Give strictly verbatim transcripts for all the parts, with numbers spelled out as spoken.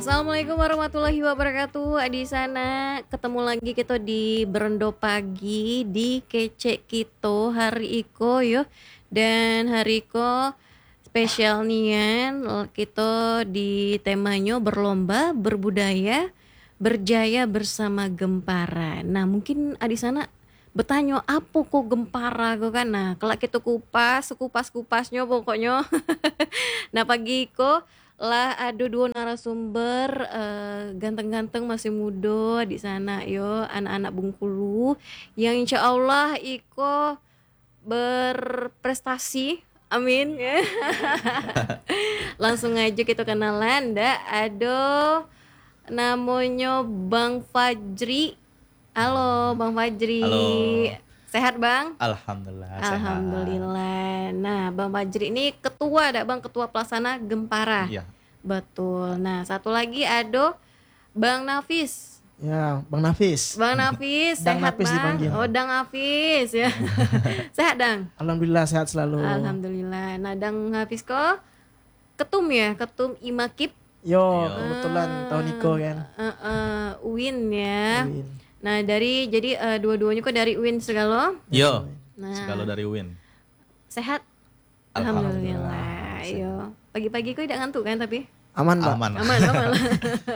Assalamualaikum warahmatullahi wabarakatuh. Di sana ketemu lagi kita di Berendo Pagi di Kece Kito hari iko yo. Dan hari iko spesial nian kita di temanya berlomba berbudaya berjaya bersama Gempara. Nah mungkin di sana bertanya apa kok Gempara kok kan. Nah kalau kita kupas kupas kupasnya pokoknya. Nah pagi iko lah ada dua narasumber uh, ganteng-ganteng masih muda di sana yo, anak-anak Bengkulu yang insya Allah iko berprestasi, amin. Langsung aja kita kenalan, dah ada namanya Bang Fajri. Halo Bang Fajri. Halo. Sehat Bang? Alhamdulillah. Alhamdulillah. Sehat. Nah Bang Fajri ini ketua, ada Bang, ketua pelaksana Gempara. Iya. Betul. Nah satu lagi ada Bang Nafis. Ya, Bang Nafis. Bang Nafis, Dang sehat Nafis Bang? dipanggil. Oh Dang Nafis ya. Sehat Dang? Alhamdulillah sehat selalu. Alhamdulillah. Nah Dang Nafis kok ketum ya, ketum Imakip. Yo, Yo. kebetulan tahun Niko kan. Uh, uh, Uin ya. Win. Nah dari jadi uh, dua-duanya kok dari Uin segala. Yo. Nah Segala dari Win. sehat. Alhamdulillah. Alhamdulillah. Yo. Pagi-pagi kok tidak ngantuk kan tapi? Aman, Mbak. Aman. Aman, aman lah.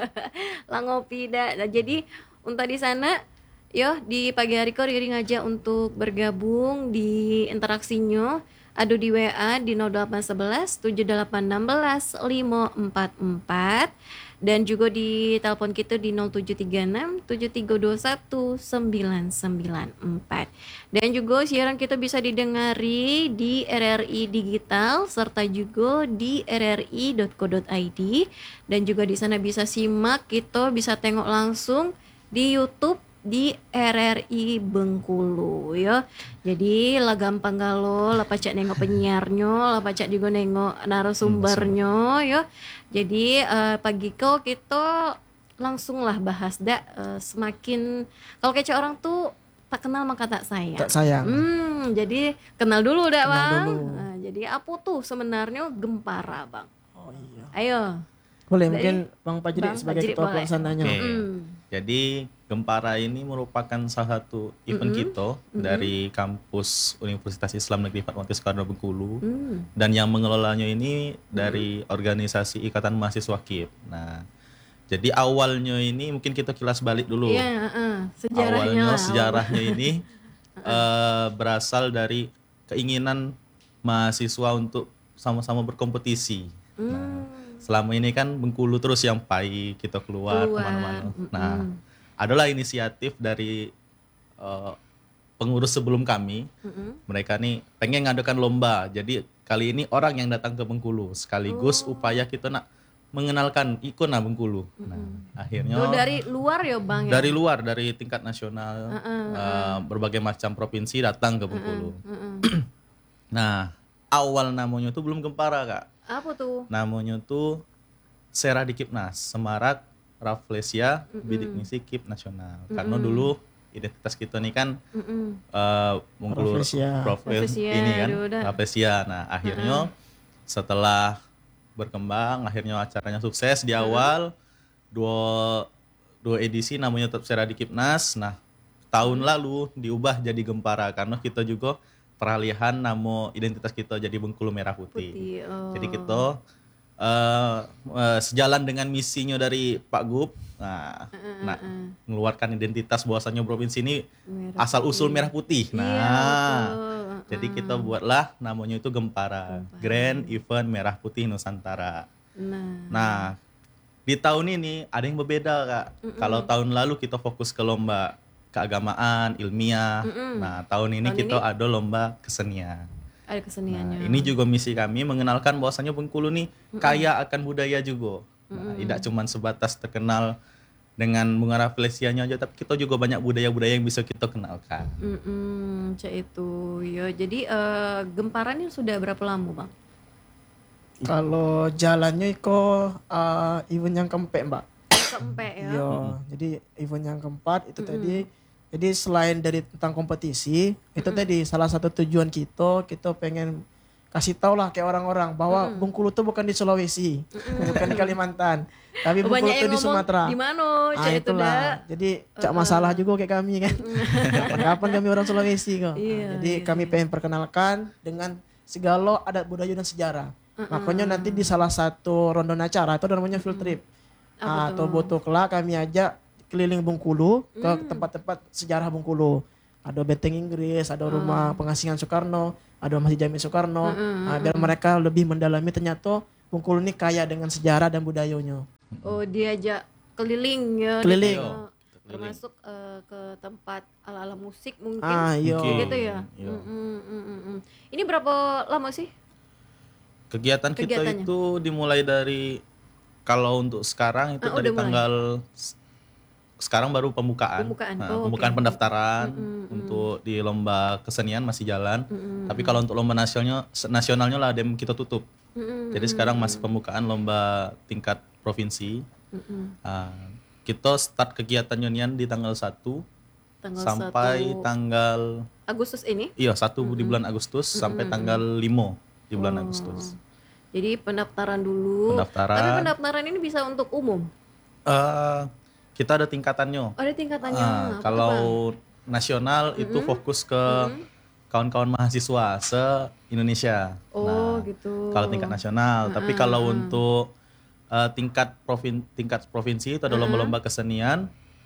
Lah ngopi dah. Nah, jadi untuk di sana yo di pagi hari kau Riri ngajak untuk bergabung di interaksinya. Ada di W A di nol delapan satu satu tujuh delapan satu enam lima empat empat dan juga di telepon kita di nol tujuh tiga enam tujuh tiga dua satu sembilan sembilan empat. Dan juga siaran kita bisa didengari di R R I Digital serta juga di r r i dot co dot i d dan juga di sana bisa simak, kita bisa tengok langsung di YouTube di R R I Bengkulu ya. Jadi lah gampang galo, lah pacak nengok penyiarnya, lah pacak juga nengok narasumbernya ya. Jadi uh, pagi kau kita langsung lah bahas dak uh, semakin kalau kece orang tuh tak kenal maka tak sayang. Tak sayang. Hmm, jadi kenal dulu dak Kenal Bang. dulu. Nah, jadi apa tuh sebenarnya Gempara Bang? Oh iya. Ayo. Boleh Dari mungkin Bang Fajri Bang sebagai Fajri ketua boleh. pelaksananya. Oke. Hmm. Jadi Gempara ini merupakan salah satu event Mm-mm. kita dari kampus Universitas Islam Negeri Fatmawati Soekarno Bengkulu. Hmm. Dan yang mengelolanya ini dari organisasi Ikatan Mahasiswa K I P. Nah, jadi awalnya ini mungkin kita kilas balik dulu. Iya, uh, sejarahnya Awalnya lah. sejarahnya ini eh, berasal dari keinginan mahasiswa untuk sama-sama berkompetisi. Nah, Hmm. selama ini kan Bengkulu terus yang pai kita keluar, Keluar, kemana-mana. mm-mm. Nah, adalah inisiatif dari eh, pengurus sebelum kami. Mm-mm. Mereka nih pengen ngadakan lomba. Jadi kali ini orang yang datang ke Bengkulu sekaligus Oh. upaya kita nak mengenalkan ikon nah Bengkulu. Nah, akhirnya Tuh dari luar ya Bang ya? dari luar, dari tingkat nasional, Uh-uh, eh, berbagai macam provinsi datang ke Bengkulu. Mm-mm. Nah, awal namanya tuh belum Gempara, Kak. Apa tuh? Namanya tuh Serah di Kipnas, Semarak Rafflesia Bidik Misi Kip Nasional. Karena dulu identitas kita nih kan Mm-mm. eh Bengkulu Rafflesia. Profes Rafflesia, ini kan aduh, udah. Rafflesia. Nah, akhirnya setelah berkembang, akhirnya acaranya sukses di awal dua dua edisi namanya tetap Serah di Kipnas. Nah, tahun lalu diubah jadi Gempara karena kita juga peralihan nama identitas kita jadi Bengkulu Merah Putih. Putih. Oh. Jadi kita eh, eh, sejalan dengan misinya dari Pak Gub, nah, nah mengeluarkan identitas bahwasanya provinsi ini Merah asal usul putih. merah putih. Nah, Iya, betul. jadi kita buatlah namanya itu Gempara, Grand Event Merah Putih Nusantara. Nah. Nah, di tahun ini ada yang berbeda, Kak. Kalau tahun lalu kita fokus ke lomba keagamaan, ilmiah. Nah, tahun ini Tahun kita ini? ada lomba kesenian. Ada keseniannya. Nah, ini juga misi kami mengenalkan bahwasanya Bengkulu nih kaya akan budaya juga. Nah, tidak cuma sebatas terkenal dengan bunga rafflesianya aja, tapi kita juga banyak budaya-budaya yang bisa kita kenalkan. Mm-mm, cak itu. Ya, jadi eh, Gempara ini sudah berapa lama, Bang? Kalau jalannya Iko uh, event yang keempat, Mbak. Sampai ya. Yo, jadi event yang keempat itu tadi. Jadi selain dari tentang kompetisi, itu tadi salah satu tujuan kita, kita pengen kasih tau lah kayak orang-orang bahwa Bengkulu tuh bukan di Sulawesi, bukan di Kalimantan, tapi Bengkulu Banyak yang tuh di ngomong Sumatera. di mana Ah cak itu dah. itulah. Jadi cak masalah juga kayak kami kan. Kapan kami orang Sulawesi kok. Ah, Iya, jadi iya, kami pengen perkenalkan dengan segala adat budaya dan sejarah. Makanya nanti di salah satu rondon acara itu ada namanya field trip. Ah, atau boto kelak kami ajak keliling Bengkulu ke tempat-tempat sejarah Bengkulu. Ada benteng Inggris, ada rumah pengasingan Soekarno, ada Masjid Jami Soekarno. Ah, biar mereka lebih mendalami ternyata Bengkulu ini kaya dengan sejarah dan budayanya. Oh, diajak keliling ya. Keliling. gitu. Termasuk eh, ke tempat ala-ala musik mungkin. Ah, iya. Mungkin. Gitu ya. Iya. Mm, mm, mm, mm, mm. Ini berapa lama sih? Kegiatan kita Kegiatannya? itu dimulai dari kalau untuk sekarang itu Ah, dari udah mulai. tanggal sekarang baru pembukaan. Pembukaan. Nah, Oh, pembukaan oke. pendaftaran untuk di lomba kesenian masih jalan. Tapi kalau untuk lomba nasionalnya nasionalnya lah dem kita tutup. Mm, Jadi sekarang masih pembukaan lomba tingkat provinsi. Ah, kita start kegiatan nyanyian di tanggal satu Tanggal sampai satu tanggal Agustus ini. iya satu di bulan Agustus sampai tanggal lima di bulan Oh. Agustus. Jadi pendaftaran dulu. Pendaftaran. Tapi pendaftaran ini bisa untuk umum. Eh, kita ada tingkatannya. Oh, ada tingkatannya. Ah, Apa tuh, kalau Bang? nasional itu fokus ke kawan-kawan mahasiswa se-Indonesia. Oh, Nah, gitu. kalau tingkat nasional, tapi kalau untuk eh, tingkat provin tingkat provinsi itu ada lomba-lomba kesenian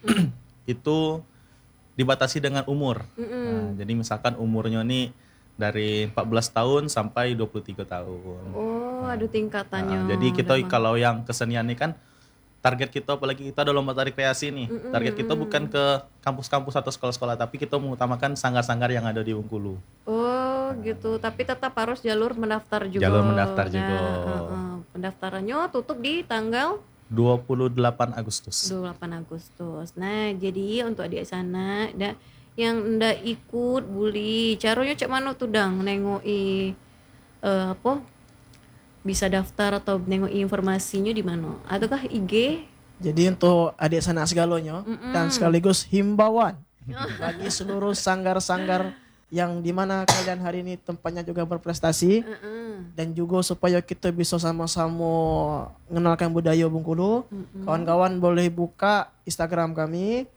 itu dibatasi dengan umur. Nah, jadi misalkan umurnya nih dari empat belas tahun sampai dua puluh tiga tahun. Oh, ada tingkatannya. Nah, jadi kita Udah, Bang. kalau yang kesenian ini kan target kita apalagi kita ada lomba tari kreasi nih. Target kita bukan ke kampus-kampus atau sekolah-sekolah tapi kita mengutamakan sanggar-sanggar yang ada di Bengkulu. Oh, gitu. Tapi tetap harus jalur mendaftar juga. Jalur mendaftar Nah, juga. heeh. Pendaftarannya tutup di tanggal dua puluh delapan Agustus. dua puluh delapan Agustus. Nah, jadi untuk adik sana da, yang ndak ikut bully, caranya cek mana tuh dang nengoki eh, apa? Bisa daftar atau nengoki informasinya di mana? Ataukah I G? Jadi untuk adik sanak segalanya dan sekaligus himbauan bagi seluruh sanggar-sanggar yang dimana kalian hari ini tempatnya juga berprestasi dan juga supaya kita bisa sama-sama mengenalkan budaya Bengkulu. Kawan-kawan boleh buka Instagram kami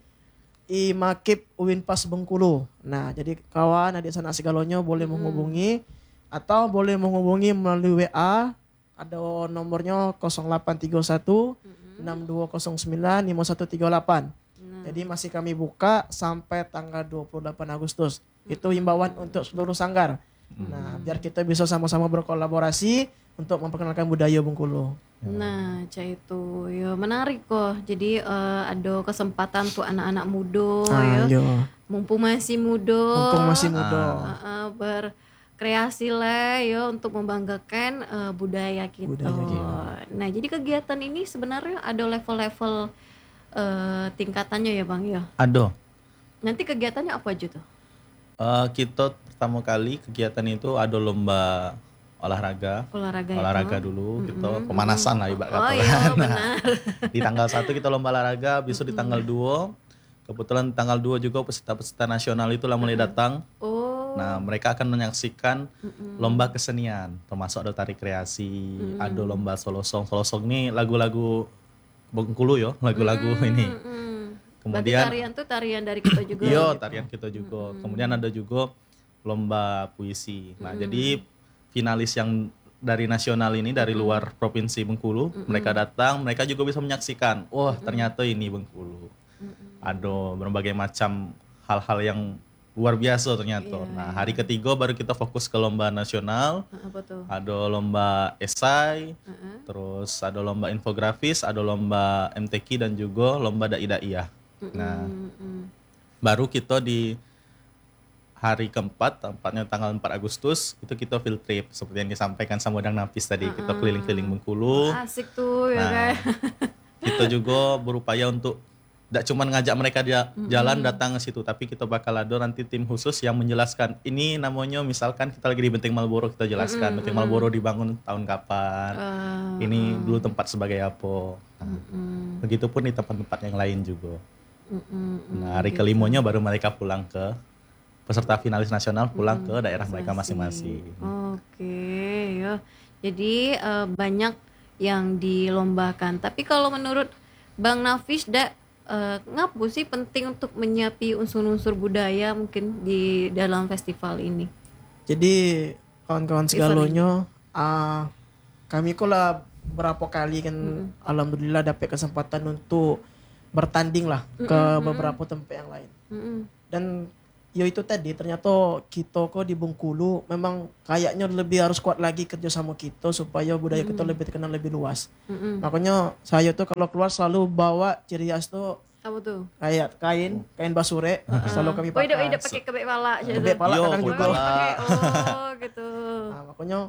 Imakip Uinpas Bengkulu. Nah, jadi kawan adik sanak segalanya boleh menghubungi atau boleh menghubungi melalui W A. Ada nomornya nol delapan tiga satu enam dua nol sembilan lima satu tiga delapan. Jadi masih kami buka sampai tanggal dua puluh delapan Agustus. Itu himbauan untuk seluruh sanggar. Nah, biar kita bisa sama-sama berkolaborasi untuk memperkenalkan budaya Bengkulu. Nah, cah itu ya menarik kok. Jadi eh, ada kesempatan tuh anak-anak muda ya. Ah, iya. Mumpung masih muda. Mumpung masih muda. eh, eh, berkreasi lah ya untuk membanggakan eh, budaya kita. Budaya kita. Nah, jadi kegiatan ini sebenarnya ada level-level eh, tingkatannya ya, Bang ya. Ada. Nanti kegiatannya apa aja tuh? Eh, kita pertama kali kegiatan itu ada lomba olahraga. Olahraga itu. Olahraga dulu gitu, pemanasan lah ibarat Oh kata. iya, Nah, benar. di tanggal satu kita lomba olahraga, besok di tanggal dua kebetulan tanggal dua juga peserta-peserta nasional itu lah mulai datang. Oh. Nah, mereka akan menyaksikan lomba kesenian, termasuk ada tari kreasi, ada lomba solo song. Solo song ini lagu-lagu Bengkulu ya, lagu-lagu ini. Mm. Kemudian Berarti tarian tuh tarian dari kita juga. iya, gitu. tarian kita juga. Kemudian ada juga lomba puisi. Nah, jadi finalis yang dari nasional ini dari luar provinsi Bengkulu, mereka datang, mereka juga bisa menyaksikan. Wah, ternyata ini Bengkulu. Ada berbagai macam hal-hal yang luar biasa ternyata. Iya, Nah, hari ketiga baru kita fokus ke lomba nasional. Apa tuh? Ada lomba esai, terus ada lomba infografis, ada lomba M T Q dan juga lomba dai-daiyah. Nah, Mm-mm. baru kita di hari keempat, tepatnya tanggal empat Agustus, itu kita field trip seperti yang disampaikan sama Dang Nafis tadi. Kita keliling-keliling Bengkulu. Asik tuh ya Nah, kan. kita juga berupaya untuk tidak cuma ngajak mereka dia jalan datang ke situ, tapi kita bakal ada nanti tim khusus yang menjelaskan. Ini namanya misalkan kita lagi di Benteng Malboro, kita jelaskan Benteng Malboro dibangun tahun kapan. Ah, Ini dulu tempat sebagai apa. Nah, mm, begitupun di tempat-tempat yang lain juga. mm, mm, mm. Nah, hari kelimanya baru mereka pulang ke peserta finalis nasional pulang ke daerah mereka masing-masing. Oke, ya. Jadi eh, banyak yang dilombakan. Tapi kalau menurut Bang Nafis, dak eh, ngapu sih penting untuk menyiapi unsur-unsur budaya mungkin di dalam festival ini? Jadi kawan-kawan segalonyo, uh, kami kok lah berapa kali kan mm-hmm. alhamdulillah dapat kesempatan untuk bertanding lah mm-hmm. ke beberapa tempat yang lain. Mm-hmm. Dan yo itu tadi ternyata kita kok di Bengkulu memang kayaknya lebih harus kuat lagi kerja sama kita supaya budaya mm-hmm. kita lebih terkenal lebih luas. Mm-hmm. Makanya saya tuh kalau keluar selalu bawa ciri khas tuh apa tuh? Kayak kain, kain basure uh-huh. selalu kami pakai. Oh, ide ide pakai kebek pala aja. Kebek pala Yo, kadang juga. Pakai oh gitu. Nah, makanya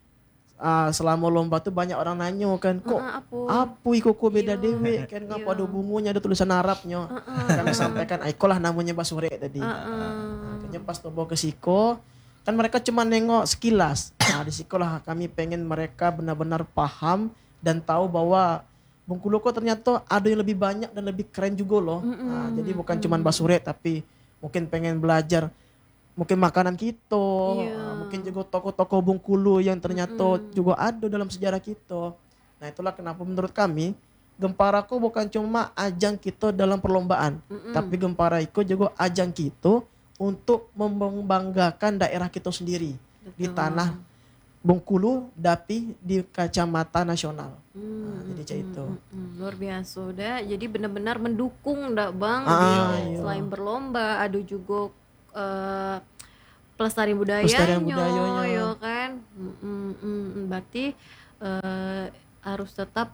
uh, selama lomba tuh banyak orang nanya kan, kok uh-uh, apa? Apa iko kok beda dewe kan ngapa ada bungunya ada tulisan Arabnya. Uh-uh. Kami sampaikan iko lah namanya basure tadi. Uh-uh. Makanya pas tobo ke Siko kan mereka cuma nengok sekilas. Nah, di Siko lah kami pengen mereka benar-benar paham dan tahu bahwa Bengkulu kok ternyata ada yang lebih banyak dan lebih keren juga loh. Mm-hmm. Nah, jadi bukan cuma basure tapi mungkin pengen belajar mungkin makanan kita, yeah. nah, mungkin juga toko-toko Bengkulu yang ternyata mm-hmm. juga ada dalam sejarah kita. Nah, itulah kenapa menurut kami Gempara ko bukan cuma ajang kita dalam perlombaan, mm-hmm. tapi Gempara itu juga ajang kita untuk membanggakan daerah kita sendiri. Betul. Di tanah Bengkulu tapi di kacamata nasional. Hmm, nah, jadi kayak hmm, itu. Hmm, hmm, luar biasa dah. Jadi benar-benar mendukung dak Bang. Ah, di, iya. Selain berlomba ada juga uh, pelestarian budayanya. Pelestarian budayanya. Ya kan. Hmm, hmm, hmm, berarti uh, harus tetap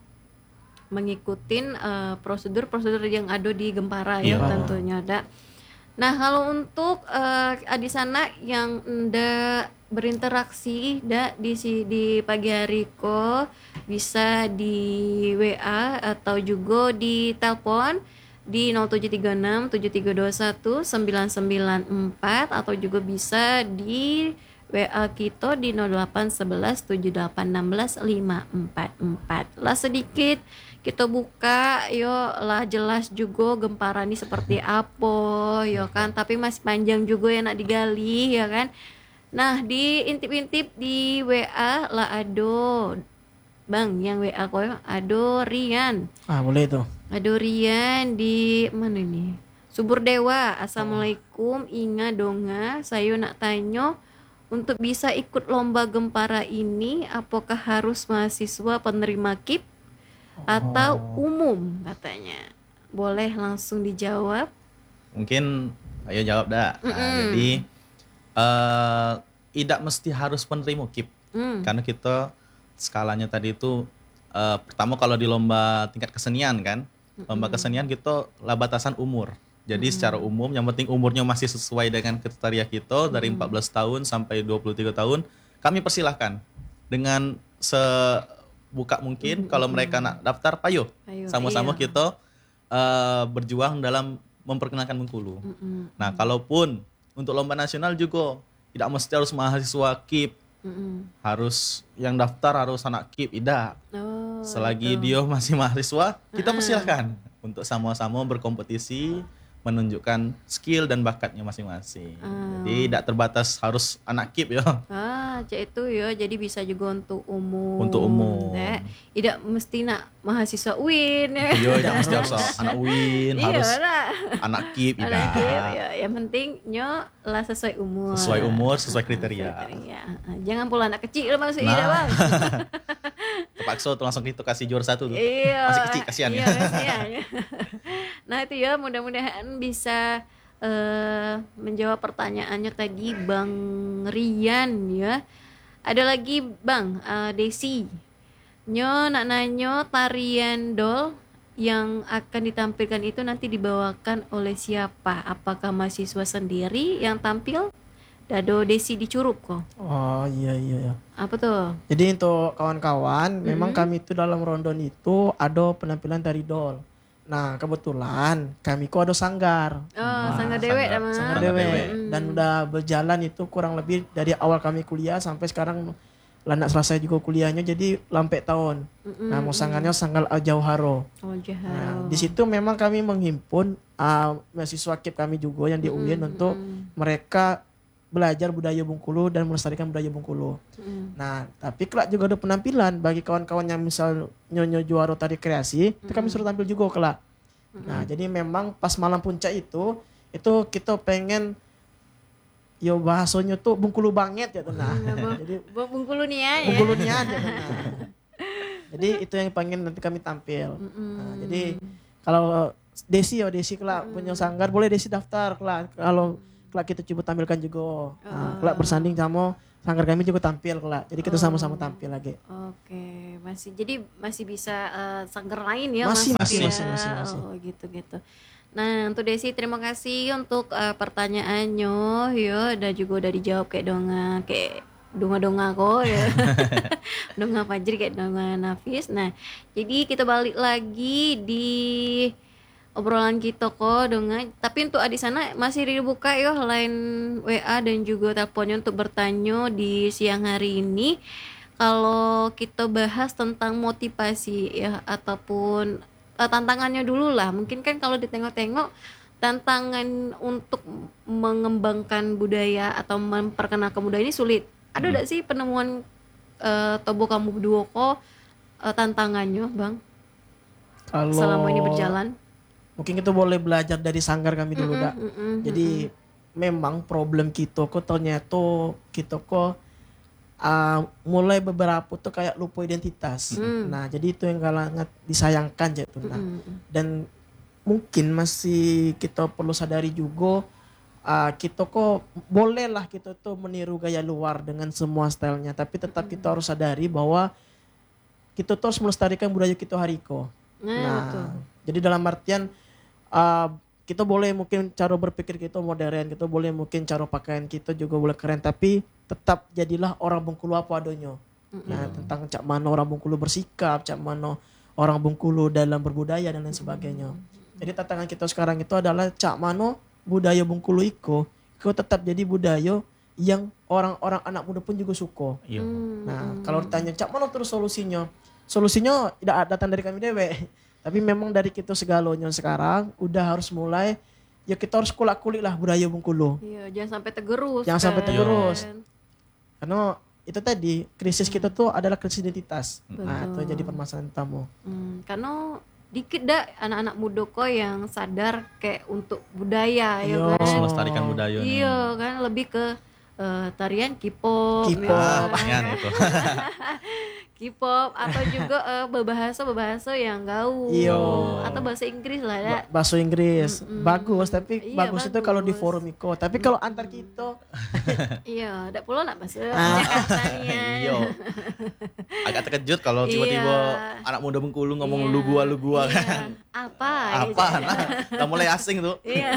mengikuti uh, prosedur-prosedur yang ada di Gempara ya, iya. tentunya dak. Nah, kalau untuk uh, di sana yang ndak berinteraksi dak di di pagi hari ko bisa di W A atau juga di telepon di nol tujuh tiga enam tujuh tiga dua satu sembilan sembilan empat atau juga bisa di W A kita di nol delapan satu satu tujuh delapan enam lima empat empat. Lah sedikit kita buka yo lah jelas juga Gempara ini seperti apa yo kan, tapi masih panjang juga ya nak digali ya kan. Nah, di intip-intip di W A lah ado Bang, yang W A ko ado Rian. Ah, boleh tuh. Ado Rian di mana ini? Subur Dewa. Assalamualaikum, Inga Donga. Saya nak tanya, untuk bisa ikut lomba Gempara ini apakah harus mahasiswa penerima K I P atau umum katanya? Boleh langsung dijawab? Mungkin ayo jawab dah. Nah, jadi Uh, tidak mesti harus penerima K I P mm. karena kita skalanya tadi itu uh, pertama kalau di lomba tingkat kesenian kan, mm-hmm. lomba kesenian kita lah batasan umur. Jadi mm. secara umum yang penting umurnya masih sesuai dengan kriteria kita dari mm. empat belas tahun sampai dua puluh tiga tahun, kami persilahkan dengan sebuka mungkin. Mm-hmm. Kalau mereka nak daftar, payo, Ayo, sama-sama iya. kita uh, berjuang dalam memperkenalkan Bengkulu. Mm-hmm. Nah, kalaupun untuk lomba nasional juga tidak mesti harus mahasiswa K I P, mm-hmm. harus yang daftar harus anak K I P, tidak. Oh, selagi itu. Dia masih mahasiswa, kita persilahkan untuk sama-sama berkompetisi, menunjukkan skill dan bakatnya masing-masing. Uh. Jadi tidak terbatas harus anak K I P ya. Ah, cek itu ya. Jadi bisa juga untuk umum. Untuk umum. Nah, tidak mesti nak mahasiswa U I N ya. Iya, tidak mesti harus anak U I N, harus anak K I P, tidak. Ya. Yang penting nyo lah sesuai umur. Sesuai umur, sesuai kriteria. kriteria. Jangan pula anak kecil masuk nah. Bang. Terpaksa tuh langsung kita kasih juara satu tuh. Iya. Masih kecil, kasihan iya, ya. Kasihan, ya. Nah itu ya, mudah-mudahan bisa uh, menjawab pertanyaannya tadi Bang Rian ya. Ada lagi Bang uh, Desi. Nyo nak nanyo tarian dol yang akan ditampilkan itu nanti dibawakan oleh siapa? Apakah mahasiswa sendiri yang tampil? Dado Desi di Curug kok. Oh iya iya ya. Apa tuh? Jadi untuk kawan-kawan, mm-hmm. memang kami itu dalam rondon itu ada penampilan tari dol. Nah kebetulan kami kok ada sanggar. Oh nah, sanggar dewek sama. Sanggar dewek. Mm. Dan udah berjalan itu kurang lebih dari awal kami kuliah sampai sekarang lanak selesai juga kuliahnya, jadi lampe tahun. Mm-hmm. Nah mau sanggarnya sanggar Al Jauharo. Oh Jauharo. Nah, di situ memang kami menghimpun uh, mahasiswa K I P kami juga yang di U I N untuk mereka belajar budaya Bengkulu dan melestarikan budaya Bengkulu. Mm. Nah, tapi kelak juga ada penampilan bagi kawan-kawan yang misal nyonya juara tari kreasi, itu kami suruh tampil juga kelak. Nah, jadi memang pas malam puncak itu, itu kita pengen yo bahasanya tuh Bengkulu banget ya tuh nah. Jadi Bengkulu nih ya. Bengkulu nih aja nah. Jadi itu yang pengen nanti kami tampil. Nah, jadi kalau Desi ya Desi kelak punya sanggar boleh Desi daftar kelak kalau kelak kita coba tampilkan juga. Nah, kelak bersanding sama sanggar kami juga tampil kelak. Jadi kita sama-sama tampil lagi. Oke, masih jadi masih bisa uh, sanggar lain ya masih Mas? masih, ya? masih masih masih. Oh gitu gitu. Nah untuk Desi terima kasih untuk uh, pertanyaannya yo dan juga udah dijawab kayak donga kayak donga-donga kok ya. Donga Fajri kayak donga Nafis. Nah jadi kita balik lagi di obrolan kita kok dengan tapi untuk di sana masih dibuka ya line W A dan juga teleponnya untuk bertanya di siang hari ini kalau kita bahas tentang motivasi ya ataupun uh, tantangannya dulu lah mungkin kan kalau ditengok-tengok tantangan untuk mengembangkan budaya atau memperkenalkan budaya ini sulit ada Hmm. tidak sih penemuan uh, Tobo kamu berdua kok uh, tantangannya bang Kalau selama ini berjalan. mungkin kita boleh belajar dari sanggar kami dulu dak. Mm-mm, Jadi memang problem kita kok ternyata kita kok uh, mulai beberapa tuh kayak lupa identitas. Mm. Nah jadi itu yang sangat disayangkan gitu. Nah, mm-mm. dan mungkin masih kita perlu sadari juga uh, kita kok boleh lah kita tuh meniru gaya luar dengan semua stylenya. Tapi tetap kita harus sadari bahwa kita tuh harus melestarikan budaya kita hariko. Nah, Nah, betul. jadi dalam artian uh, kita boleh mungkin cara berpikir kita modern, kita boleh mungkin cara pakaian kita juga boleh keren, tapi tetap jadilah orang Bengkulu apa adanya. Nah, tentang cak mana orang Bengkulu bersikap, cak mana orang Bengkulu dalam berbudaya dan lain sebagainya. Jadi tantangan kita sekarang itu adalah cak mana budaya Bengkulu iko, iko tetap jadi budaya yang orang-orang anak muda pun juga suka. Iya. Nah, kalau ditanya cak mana terus solusinya? Solusinya tidak datang dari kami dewe. Tapi memang dari kita segalanya sekarang udah harus mulai ya kita harus kulik-kulik lah budaya Bengkulu. Iya, jangan sampai tergerus. Jangan sampai kan. tergerus. Karena itu tadi krisis kita tuh adalah krisis identitas. Nah, itu Betul. jadi permasalahan utama. Hmm, karena dikit dah anak-anak muda kok yang sadar kayak untuk budaya ya Iya. kan. Harus melestarikan budaya nih. Iya kan lebih ke eh, tarian K-pop, K-pop, ya. Pangan itu. K-pop atau juga eh, berbahasa berbahasa yang gaul Iya. atau bahasa Inggris lah ya. Ba- Bahasa Inggris bagus, tapi Iya, bagus, itu kalau di bagus. forum iko. Tapi kalau antar kita Iya, ndak pula nak bahasa Ah. Jakarta nih ya. Iya. Agak terkejut kalau tiba-tiba Iya. anak muda Bengkulu ngomong Iya. lu gua lu gua Iya. kan. Apa? Apa? gitu. Nah, udah mulai asing tuh. Iya.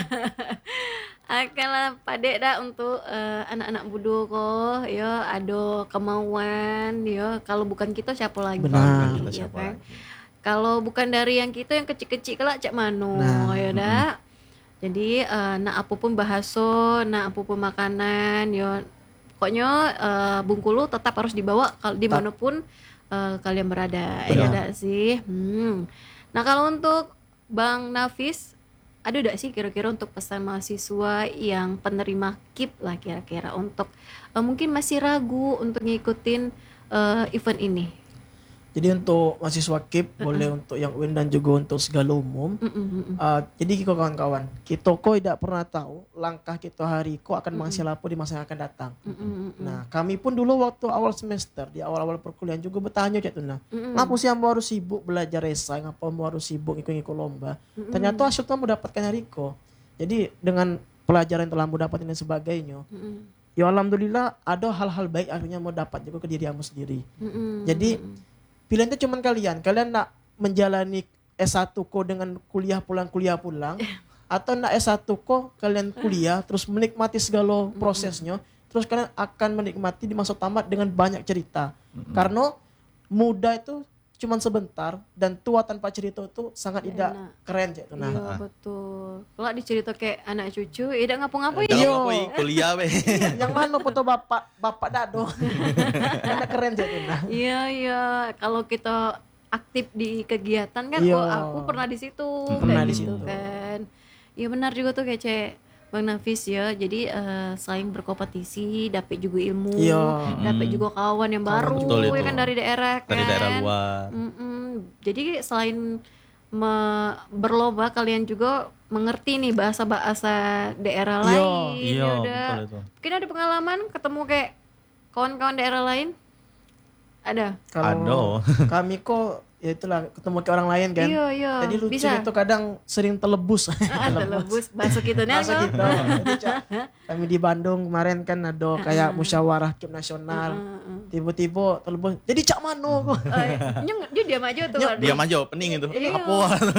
Akanlah padek dah untuk eh, anak-anak muda kok ya ada kemauan ya kalau bukan kita siapa lagi Benar. Kita ya siapa kan? lagi? Kalau bukan dari yang kita yang kecil-kecil kelak cak mano Nah, ya dah. Jadi eh, nak apapun bahasa, nak apapun makanan ya pokoknya eh, Bengkulu tetap harus dibawa kalau dimanapun eh, kalian berada ya Benar. dah sih. Hmm. Nah kalau untuk Bang Nafis ada tidak sih kira-kira untuk pesan mahasiswa yang penerima K I P lah kira-kira untuk eh, mungkin masih ragu untuk ngikutin eh, event ini? jadi untuk mahasiswa K I P boleh untuk yang U I N dan juga untuk segala umum. Mm, mm, mm, mm. Uh, jadi kita kawan-kawan, kita kok tidak pernah tahu langkah kita hari kok akan menghasil apa di masa yang akan datang. Mm, mm, mm, mm. Nah, kami pun dulu waktu awal semester di awal-awal perkuliahan juga bertanya kayak tuh nah, Mm-mm. ngapa sih mau harus sibuk belajar esai, ngapa mau harus sibuk ikut-ikut lomba? Ternyata hasil tuh mendapatkan hari kok. Jadi dengan pelajaran yang telah mau dapatin dan sebagainya, Mm-mm. ya alhamdulillah ada hal-hal baik akhirnya mau dapat juga ke diri kamu sendiri. Mm-mm. Jadi pilihan itu cuman kalian. Kalian nak menjalani S satu ko dengan kuliah pulang kuliah pulang atau nak S satu ko kalian kuliah terus menikmati segala prosesnya, terus kalian akan menikmati di masa tamat dengan banyak cerita. Karena muda itu cuman sebentar dan tua tanpa cerita itu sangat tidak Enak. keren cek tuh. Nah, Iya betul. Kalau dicerita kayak anak cucu, ya udah ngapa-ngapain. Jangan Iya. apa kuliah be. yang mana foto bapak bapak dado? Karena keren cek tuh. Nah. Iya iya. Kalau kita aktif di kegiatan kan, Iya. oh aku pernah di situ, Pernah kayak di gitu situ. kan. Iya benar juga tuh kayak Bang Nafis ya. Jadi eh, selain berkompetisi, dapat juga ilmu, Iya. dapat juga kawan yang baru, betul ya itu. kan dari daerah kan. Dari daerah luar. Mm-mm. Jadi selain me- berlomba, kalian juga mengerti nih bahasa-bahasa daerah Iya. lain. Iya, ya udah. betul itu. Mungkin ada pengalaman ketemu kayak kawan-kawan daerah lain? Ada. Kalau kami kok ya itulah ketemu ke orang lain kan. Iya, iya. Jadi lucu Bisa. itu kadang sering telebus. Ah, telebus masuk gitu nih. Masuk gitu. Jadi, Cak, kami di Bandung kemarin kan ada kayak musyawarah K I P nasional. Tiba-tiba telebus. Jadi Cak Mano kok. Nyeng, dia diam aja tuh. Diam aja, pening itu. Iya. Apa?